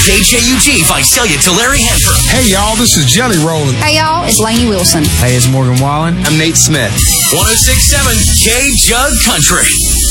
KJUG Visalia to Larry Hanford. Hey, y'all, this is Jelly Rollin'. Hey, y'all, it's Lainey Wilson. Hey, it's Morgan Wallen. I'm Nate Smith. 106.7 K-Jug Country.